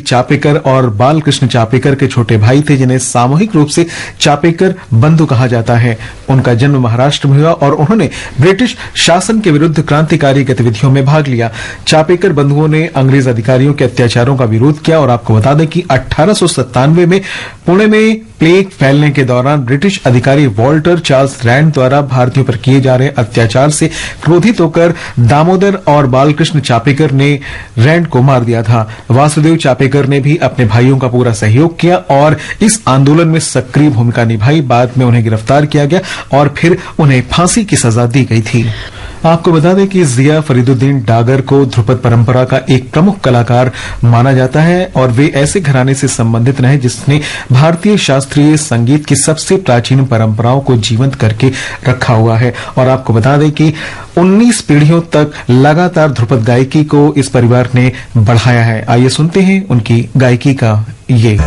चापेकर और बालकृष्ण चापेकर के छोटे भाई थे, जिन्हें सामूहिक रूप से चापेकर बंधु कहा जाता है। उनका जन्म महाराष्ट्र में हुआ और उन्होंने ब्रिटिश शासन के विरुद्ध क्रांतिकारी गतिविधियों में भाग लिया। चापेकर बंधुओं ने अंग्रेज अधिकारियों के अत्याचारों का विरोध किया और आपको बता दें कि 1897 में पुणे में प्लेग फैलने के दौरान ब्रिटिश अधिकारी वॉल्टर चार्ल्स रैंड द्वारा भारतीयों पर किए जा रहे अत्याचार से क्रोधित होकर दामोदर और बालकृष्ण चापेकर ने रैंड को मार दिया था। वासुदेव चापेकर ने भी अपने भाइयों का पूरा सहयोग किया और इस आंदोलन में सक्रिय भूमिका निभाई। बाद में उन्हें गिरफ्तार किया गया और फिर उन्हें फांसी की सजा दी गई थी। आपको बता दें कि जिया फरीदुद्दीन डागर को ध्रुपद परंपरा का एक प्रमुख कलाकार माना जाता है और वे ऐसे घराने से संबंधित रहे जिसने भारतीय शास्त्रीय संगीत की सबसे प्राचीन परंपराओं को जीवंत करके रखा हुआ है। और आपको बता दें कि 19 पीढ़ियों तक लगातार ध्रुपद गायकी को इस परिवार ने बढ़ाया है। आइए सुनते हैं उनकी गायकी का ये